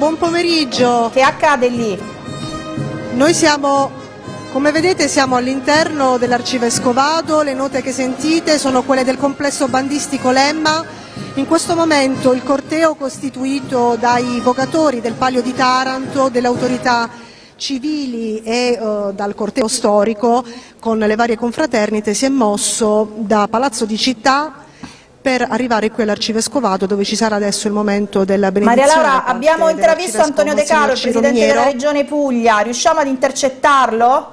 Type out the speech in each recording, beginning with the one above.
buon pomeriggio. Che accade lì? Noi siamo, come vedete, siamo all'interno dell'Arcivescovado. Le note che sentite sono quelle del complesso bandistico Lemma. In questo momento il corteo, costituito dai vocatori del Palio di Taranto, delle autorità civili e dal corteo storico con le varie confraternite, si è mosso da Palazzo di Città per arrivare qui all'Arcivescovado, dove ci sarà adesso il momento della benedizione. Maria Laura, abbiamo intravisto Antonio De Caro, il Presidente della Regione Puglia. Riusciamo ad intercettarlo?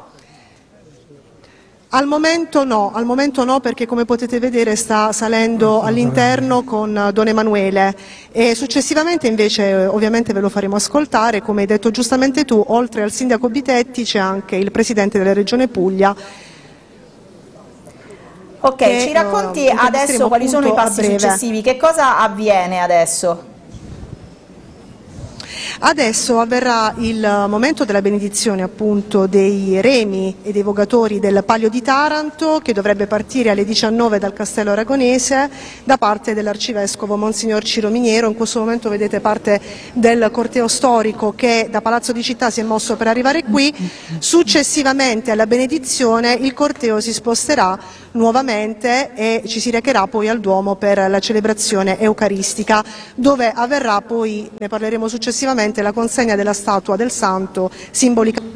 Al momento no, perché come potete vedere sta salendo all'interno con Don Emanuele, e successivamente invece ovviamente ve lo faremo ascoltare. Come hai detto giustamente tu, oltre al Sindaco Bitetti c'è anche il Presidente della Regione Puglia. Ok, ci racconti adesso quali sono i passi successivi, che cosa avviene adesso? Adesso avverrà il momento della benedizione appunto dei remi e dei vogatori del Palio di Taranto, che dovrebbe partire alle 19 dal Castello Aragonese da parte dell'Arcivescovo Monsignor Ciro Miniero. In questo momento vedete parte del corteo storico che da Palazzo di Città si è mosso per arrivare qui. Successivamente alla benedizione il corteo si sposterà nuovamente e ci si recherà poi al Duomo per la celebrazione eucaristica, dove avverrà poi, ne parleremo successivamente, la consegna della statua del Santo simbolicamente.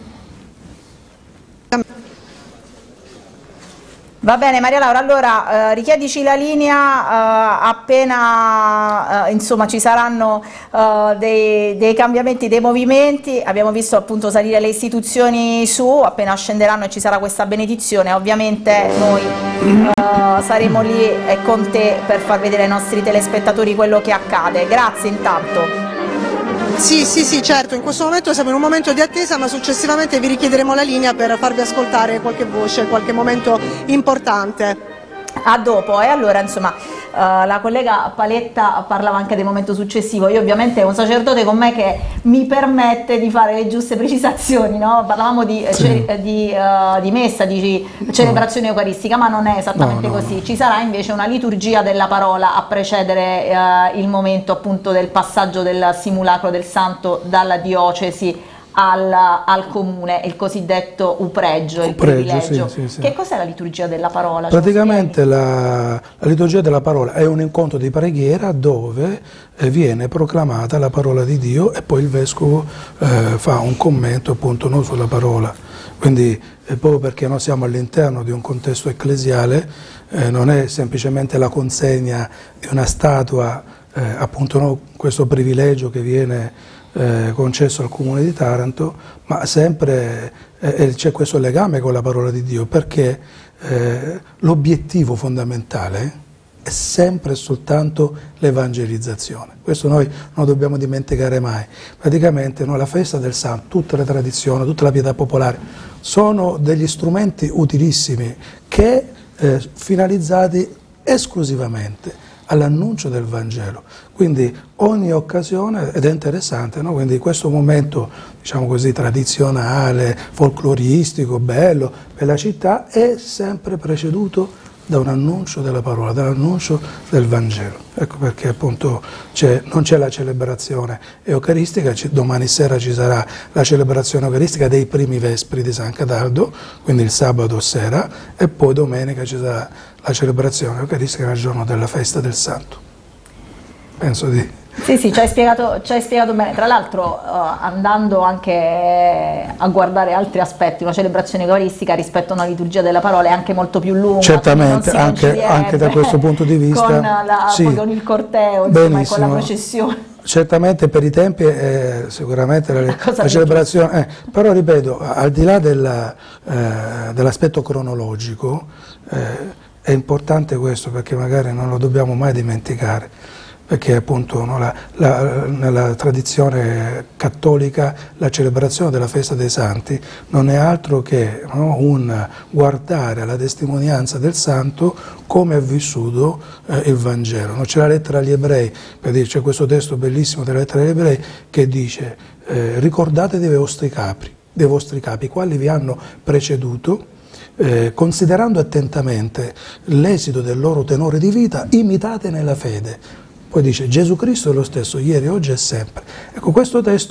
Va bene Maria Laura, allora richiedici la linea appena insomma ci saranno dei cambiamenti, dei movimenti. Abbiamo visto appunto salire le istituzioni su, appena scenderanno e ci sarà questa benedizione, ovviamente noi saremo lì con te per far vedere ai nostri telespettatori quello che accade. Grazie intanto. Sì, certo, in questo momento siamo in un momento di attesa, ma successivamente vi richiederemo la linea per farvi ascoltare qualche voce, qualche momento importante. A dopo. E allora insomma la collega Paletta parlava anche del momento successivo. Io ovviamente ho un sacerdote con me che mi permette di fare le giuste precisazioni, no? Parlavamo di messa, di celebrazione eucaristica, ma non è esattamente così. Ci sarà invece una liturgia della parola a precedere il momento appunto del passaggio del simulacro del santo dalla diocesi al comune, il cosiddetto upregio, il privilegio. Sì. Che cos'è la liturgia della parola? Praticamente la liturgia della parola è un incontro di preghiera dove viene proclamata la parola di Dio e poi il vescovo fa un commento appunto non sulla parola. Quindi proprio perché noi siamo all'interno di un contesto ecclesiale, non è semplicemente la consegna di una statua, appunto no, questo privilegio che viene concesso al Comune di Taranto, ma sempre c'è questo legame con la parola di Dio, perché l'obiettivo fondamentale è sempre e soltanto l'evangelizzazione. Questo noi non dobbiamo dimenticare mai. Praticamente la festa del Santo, tutte le tradizioni, tutta la pietà popolare sono degli strumenti utilissimi che finalizzati esclusivamente all'annuncio del Vangelo. Quindi ogni occasione, ed è interessante, no? Quindi questo momento, diciamo così, tradizionale, folcloristico, bello per la città, è sempre preceduto da un annuncio della parola, dall'annuncio del Vangelo. Ecco perché appunto non c'è la celebrazione eucaristica, domani sera ci sarà la celebrazione eucaristica dei primi vespri di San Cataldo, quindi il sabato sera, e poi domenica ci sarà la celebrazione eucaristica nel giorno della festa del Santo. Penso di... Sì, ci hai spiegato bene. Tra l'altro andando anche a guardare altri aspetti, una celebrazione eucaristica rispetto a una liturgia della parola è anche molto più lunga. Certamente, anche da questo punto di vista. Poi con il corteo, insomma, e con la processione. Certamente per i tempi sicuramente la celebrazione, però ripeto, al di là dell'aspetto cronologico, è importante questo, perché magari non lo dobbiamo mai dimenticare, perché appunto nella tradizione cattolica la celebrazione della festa dei santi non è altro che un guardare alla testimonianza del santo come ha vissuto il Vangelo. C'è la lettera agli ebrei, c'è questo testo bellissimo della lettera agli ebrei che dice ricordatevi dei vostri capi, quali vi hanno preceduto, considerando attentamente l'esito del loro tenore di vita, imitate nella fede. Poi dice Gesù Cristo è lo stesso ieri, oggi e sempre. Ecco, questo testo